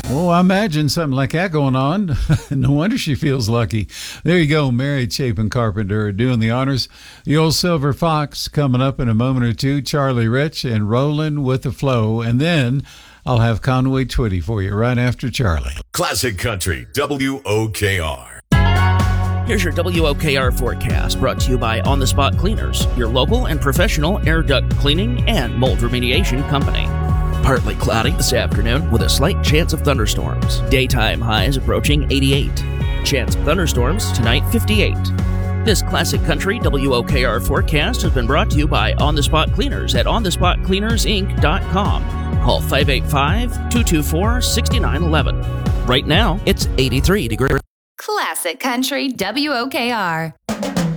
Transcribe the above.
Oh, I imagine something like that going on. No wonder she feels lucky. There you go, Mary Chapin Carpenter doing the honors. The Old Silver Fox coming up in a moment or two. Charlie Rich and Rolling with the Flow. And then I'll have Conway Twitty for you right after Charlie. Classic Country, WOKR. Here's your WOKR forecast, brought to you by On the Spot Cleaners, your local and professional air duct cleaning and mold remediation company. Partly cloudy this afternoon with a slight chance of thunderstorms. Daytime highs approaching 88. Chance of thunderstorms tonight 58. This Classic Country WOKR forecast has been brought to you by On the Spot Cleaners at onthespotcleanersinc.com. Call 585-224-6911. Right now, it's 83 degrees. Classic Country WOKR.